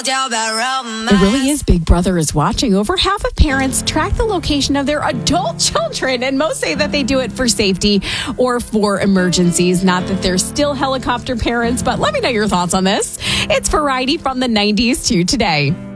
It really is Big Brother is watching. Over half of parents track the location of their adult children, and most say that they do it for safety or for emergencies. Not that they're still helicopter parents, but let me know your thoughts on this. It's Variety from the 90s to today.